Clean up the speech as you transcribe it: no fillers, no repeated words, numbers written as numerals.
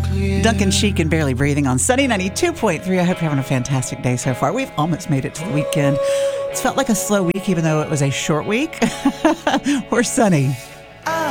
Duncan Sheik and Barely Breathing on Sunny 92.3. I hope you're having a fantastic day so far. We've almost made it to the weekend. It's felt like a slow week, even though it was a short week. We're sunny.